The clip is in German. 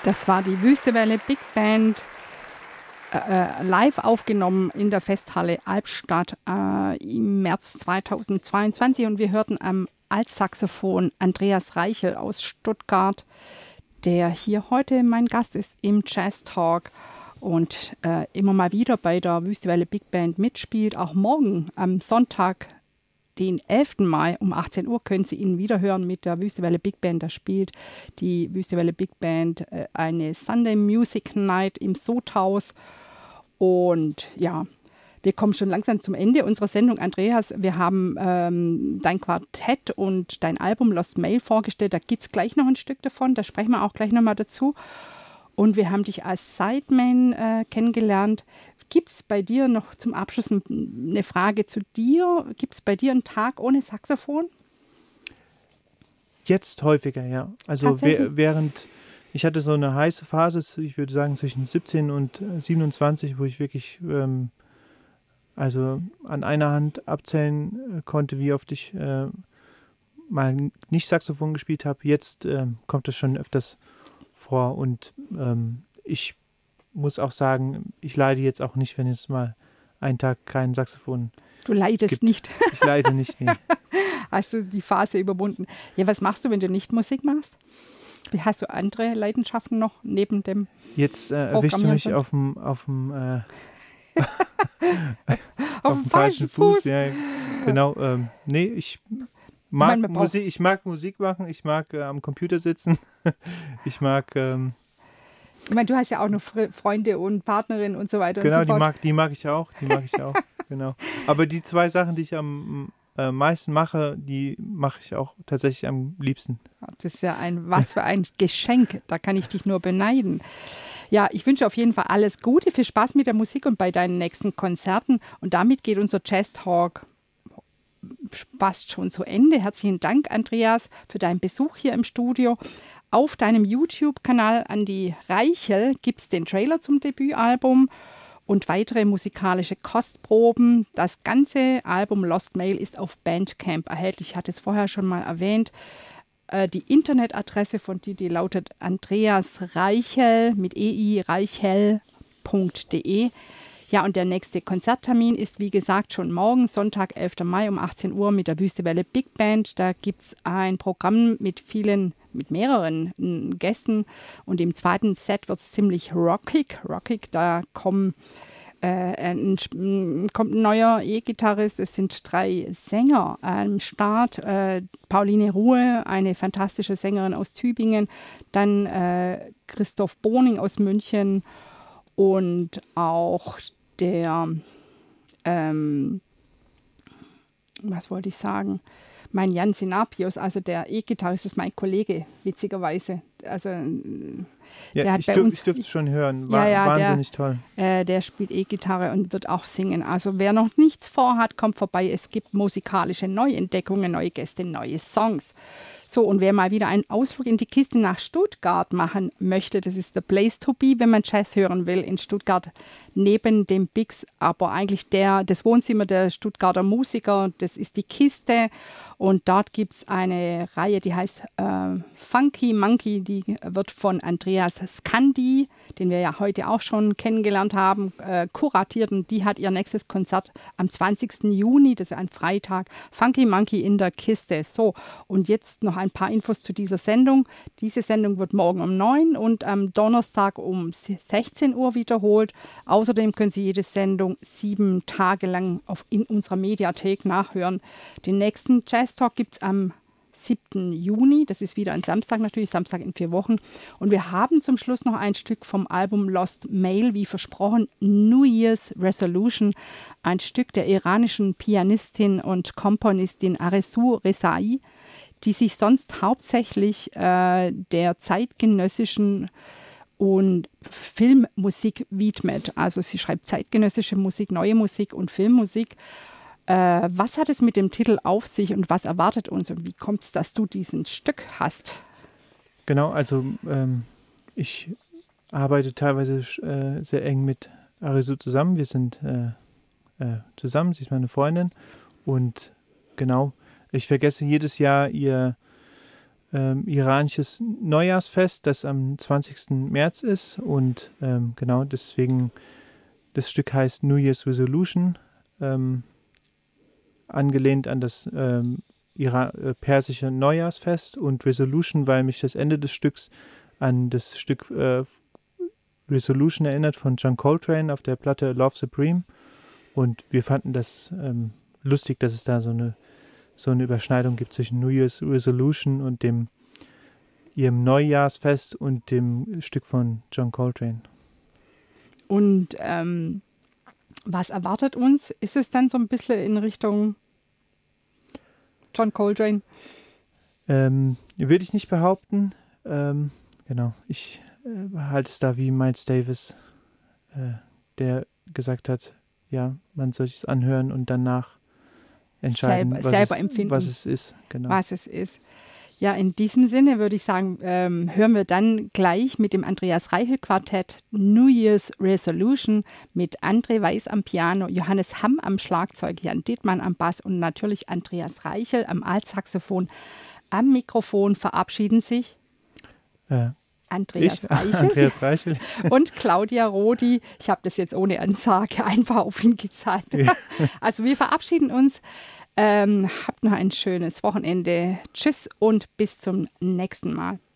Das war die Wüstewelle Big Band, live aufgenommen in der Festhalle Albstadt im März 2022. Und wir hörten am Altsaxophon Andreas Reichel aus Stuttgart, der hier heute mein Gast ist im Jazz Talk und immer mal wieder bei der Wüstewelle Big Band mitspielt. Auch morgen am Sonntag, den 11. Mai um 18 Uhr können Sie ihn wieder hören mit der Wüstewelle Big Band. Da spielt die Wüstewelle Big Band eine Sunday Music Night im Sothaus. Und ja, wir kommen schon langsam zum Ende unserer Sendung. Andreas, wir haben dein Quartett und dein Album Lost Mail vorgestellt. Da gibt es gleich noch ein Stück davon. Da sprechen wir auch gleich nochmal dazu. Und wir haben dich als Sideman kennengelernt. Gibt es bei dir noch zum Abschluss eine Frage zu dir? Gibt es bei dir einen Tag ohne Saxophon? Jetzt häufiger, ja. Also während, ich hatte so eine heiße Phase, ich würde sagen zwischen 17 und 27, wo ich wirklich also an einer Hand abzählen konnte, wie oft ich mal nicht Saxophon gespielt habe. Jetzt kommt das schon öfters vor und ich muss auch sagen, ich leide jetzt auch nicht, wenn es mal einen Tag kein Saxophon Du leidest gibt. nicht. Ich leide nicht, nee. Hast du die Phase überwunden? Ja, was machst du, wenn du nicht Musik machst? Hast du andere Leidenschaften noch neben dem Jetzt erwischst du mich auf dem falschen Fuß. Ja, genau. Nee, ich mag Musik machen, ich mag am Computer sitzen. Ich mag ich meine, du hast ja auch noch Freunde und Partnerin und so weiter. Genau, und so fort. die mag ich auch. Genau. Aber die zwei Sachen, die ich am meisten mache, die mache ich auch tatsächlich am liebsten. Das ist ja was für ein Geschenk. Da kann ich dich nur beneiden. Ja, ich wünsche auf jeden Fall alles Gute, viel Spaß mit der Musik und bei deinen nächsten Konzerten. Und damit geht unser Jazz Talk fast schon zu Ende. Herzlichen Dank, Andreas, für deinen Besuch hier im Studio. Auf deinem YouTube-Kanal Andi Reichel gibt es den Trailer zum Debütalbum und weitere musikalische Kostproben. Das ganze Album Lost Mail ist auf Bandcamp erhältlich. Ich hatte es vorher schon mal erwähnt. Die Internetadresse von dir, die lautet Andreas Reichel mit reichel.de. Ja, und der nächste Konzerttermin ist, wie gesagt, schon morgen, Sonntag, 11. Mai um 18 Uhr mit der Wüstewelle Big Band. Da gibt es ein Programm mit mehreren Gästen. Und im zweiten Set wird es ziemlich rockig. Da kommt ein neuer E-Gitarrist. Es sind 3 Sänger am Start. Pauline Ruhe, eine fantastische Sängerin aus Tübingen. Dann Christoph Boning aus München. Und auch der, was wollte ich sagen, mein Jan Sinapios, also der E-Gitarrist ist mein Kollege, witzigerweise. Also, ja, der hat ich uns, dürfte es schon hören, wahnsinnig toll. Der spielt E-Gitarre und wird auch singen. Also wer noch nichts vorhat, kommt vorbei. Es gibt musikalische Neuentdeckungen, neue Gäste, neue Songs. So, und wer mal wieder einen Ausflug in die Kiste nach Stuttgart machen möchte, das ist the place to be, wenn man Jazz hören will, in Stuttgart neben dem Bix, aber eigentlich das Wohnzimmer der Stuttgarter Musiker, das ist die Kiste. Und dort gibt es eine Reihe, die heißt Funky Monkey, die wird von Andreas Scandi, den wir ja heute auch schon kennengelernt haben, kuratiert. Und die hat ihr nächstes Konzert am 20. Juni, das ist ein Freitag, Funky Monkey in der Kiste. So, und jetzt noch ein paar Infos zu dieser Sendung. Diese Sendung wird morgen um 9 und am Donnerstag um 16 Uhr wiederholt. Außerdem können Sie jede Sendung 7 Tage lang in unserer Mediathek nachhören. Den nächsten Jazz Talk gibt es am 7. Juni. Das ist wieder ein Samstag natürlich, Samstag in 4 Wochen. Und wir haben zum Schluss noch ein Stück vom Album Lost Mail, wie versprochen, New Year's Resolution. Ein Stück der iranischen Pianistin und Komponistin Arezou Rezai, die sich sonst hauptsächlich der zeitgenössischen und Filmmusik widmet. Also sie schreibt zeitgenössische Musik, neue Musik und Filmmusik. Was hat es mit dem Titel auf sich und was erwartet uns und wie kommt es, dass du diesen Stück hast? Genau, also ich arbeite teilweise sehr eng mit Arezou zusammen. Wir sind zusammen, sie ist meine Freundin und genau, ich vergesse jedes Jahr ihr iranisches Neujahrsfest, das am 20. März ist. Und genau deswegen, das Stück heißt New Year's Resolution, angelehnt an das persische Neujahrsfest, und Resolution, weil mich das Ende des Stücks an das Stück Resolution erinnert von John Coltrane auf der Platte Love Supreme. Und wir fanden das lustig, dass es da so eine Überschneidung gibt zwischen New Year's Resolution und ihrem Neujahrsfest und dem Stück von John Coltrane. Und was erwartet uns? Ist es dann so ein bisschen in Richtung John Coltrane? Würde ich nicht behaupten. Genau, ich halte es da wie Miles Davis, der gesagt hat, ja, man soll es anhören und danach entscheiden, was es ist. Genau. Was es ist. Ja, in diesem Sinne würde ich sagen, hören wir dann gleich mit dem Andreas Reichel Quartett New Year's Resolution mit André Weiß am Piano, Johannes Hamm am Schlagzeug, Jan Dittmann am Bass und natürlich Andreas Reichel am Altsaxophon. Am Mikrofon verabschieden sich Andreas Reichel und Claudia Rohdi. Ich habe das jetzt ohne Ansage einfach auf ihn gezeigt. Ja. Also wir verabschieden uns. Habt noch ein schönes Wochenende. Tschüss und bis zum nächsten Mal.